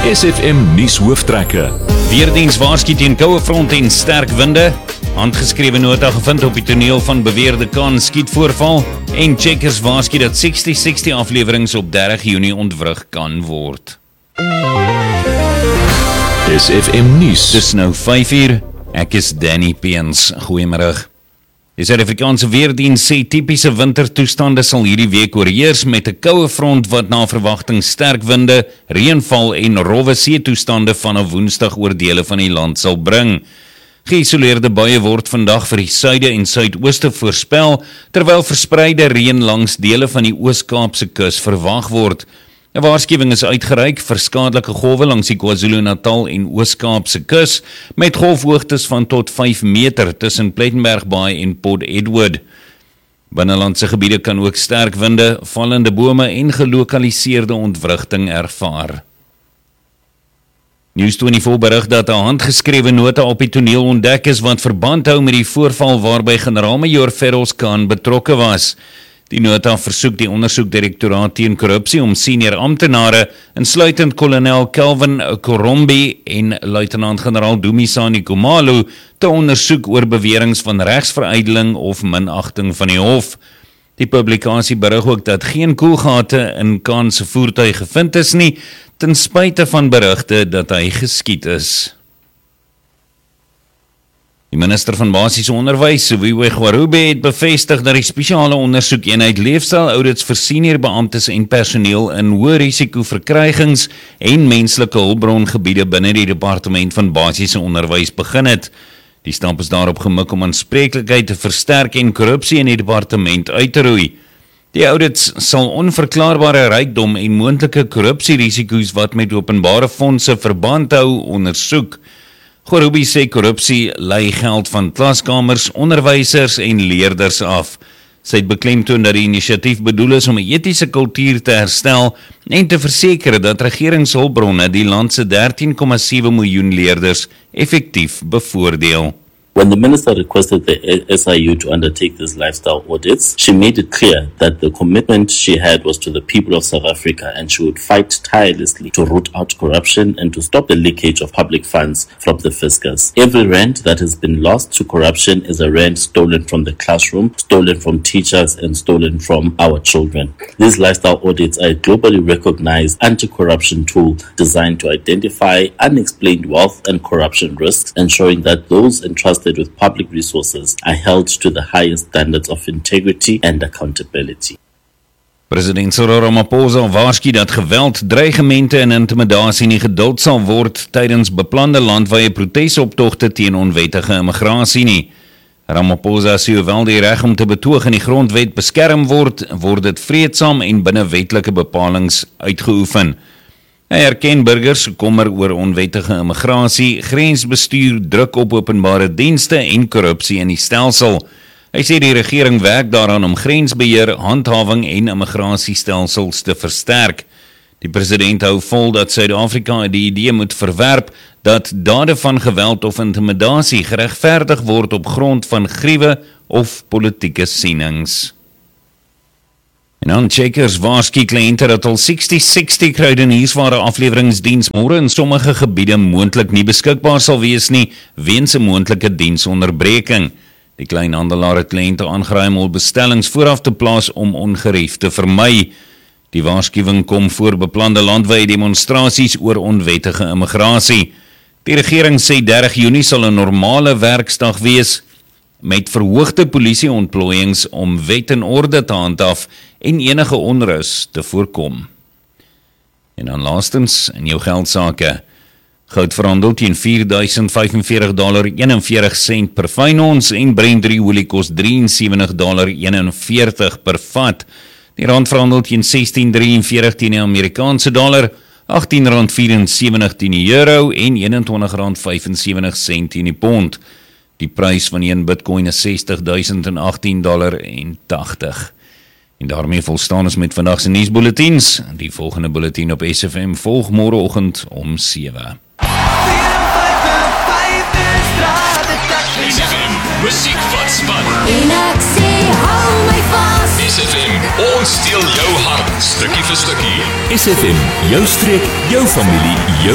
SFM nuus hooftrekke. Weerdiens waarsku teen koue front en sterk winde. Handgeskrewe nota gevind op die toneel van beweerde Khan skietvoorval. En Checkers waarsku dat 60-60 afleweringe op 30 Junie ontwrig kan word. SFM nuus. Dis nou 5:00. Ek is Danny Peens. Goeiemiddag. Die Suid-Afrikaanse Weerdiens sê tipiese wintertoestande sal hierdie week oorheers met 'n koue front wat na verwagting sterk winde, reënval en rowwe seetoestande vanaf Woensdag oor dele van die land sal bring. Geïsoleerde buie word vandag vir die suide en suidooste voorspel, terwyl verspreide reën langs dele van die Oos-Kaapse kus verwag word. 'n Waarskuwing is uitgereik vir skadelike golwe langs die KwaZulu-Natal en Oos-Kaapse kus, met golfhoogtes van tot 5 meter tussen Plettenberg Bay en Port Edward. Binnelandse gebiede kan ook sterk winde, vallende bome en gelokaliseerde ontwrigting ervaar. News24 berig dat 'n handgeskrewe nota op die toneel ontdek is wat verband hou met die voorval waarby generaal-majoor Feroz Khan betrokke was. Die nota versoek die ondersoekdirektoraat teen korrupsie om senior amptenare, insluitend kolonel Kelvin Korombi en luitenant-generaal Dumisani Khumalo, te ondersoek oor beweringe van regsverydeling of minagting van die hof. Die publikasie berig ook dat geen koelgate in Khan se voertuig gevind is nie, ten spyte van berigte dat hy geskiet is. Die minister van basiese onderwys, Siviwe Gwarube, het bevestig dat die spesiale ondersoekeenheid leefstyl-audits vir senior beamptes en personeel in hoë risiko verkrygings en menslike hulpbrongebiede binne die departement van basiese onderwys begin het. Die stap is daarop gemik om aanspreeklikheid te versterk en korrupsie in die departement uit te roei. Die audits sal onverklaarbare rykdom en moontlike korrupsierisiko's wat met openbare fondse verband hou ondersoek. Gwarube sê korrupsie lei geld van klaskamers, onderwysers en leerders af. Sy het beklemtoon dat die inisiatief bedoel is om 'n etiese kultuur te herstel en te verseker dat regeringshulpbronne die land se 13,7 miljoen leerders effektief bevoordeel. When the minister requested the SIU to undertake these lifestyle audits, she made it clear that the commitment she had was to the people of South Africa, and she would fight tirelessly to root out corruption and to stop the leakage of public funds from the fiscus. Every rand that has been lost to corruption is a rand stolen from the classroom, stolen from teachers, and stolen from our children. These lifestyle audits are a globally recognized anti-corruption tool designed to identify unexplained wealth and corruption risks, ensuring that those entrusted with public resources are held to the highest standards of integrity and accountability. President Cyril Ramaphosa waarsku dat geweld, dreigemente en intimidasie nie geduld sal word tydens beplande landwyse protesoptogte teen onwettige immigrasie nie. Ramaphosa sê hoewel die reg om te betoog in die grondwet beskerm word, word dit vreedsaam en binne wetlike bepalings uitgeoefen. Hy erken burgers se kommer oor onwettige immigrasie, grensbestuur, druk op openbare dienste en korrupsie in die stelsel. Hy sê die regering werk daaraan om grensbeheer, handhawing en immigrasiestelsels te versterk. Die president hou vol dat Suid-Afrika die idee moet verwerp dat dade van geweld of intimidasie geregverdig word op grond van gruwe of politieke sienings. En dan Checkers waarsku kliënte dat al 60-60 kruideniersware afleweringsdiens môre in sommige gebiede moontlik nie beskikbaar sal wees nie weens 'n moontlike diensonderbreking. Die kleinhandelaar het kliënte aangeraai om hul bestellings vooraf te plaas om ongerief te vermy. Die waarskuwing kom voor beplande landwyse demonstrasies oor onwettige immigrasie. Die regering sê 30 Junie sal 'n normale werksdag wees met verhoogde polisieontplooiings om wet en orde te handhaaf en enige onrus te voorkom. En dan laastens in jou geldsake. Goud verhandel teen $4,045.41 per fyn ons en Brent olie kos $73.41 per vat. Die rand verhandel teen 16,43 teen die Amerikaanse dollar, R18.74 teen die euro en R21.75 teen die pond. Die prys van 1 Bitcoin is $60,018.80. En daarmee volstaan ons met vandag se nuusbulletins. Die volgende bulletin op SFM volg môreoggend om 7. SFM, musiek wat span. En ek sê, hou my vas. SFM, ons steel jou hart, stukkie vir stukkie. SFM, jou streek, jou familie, jou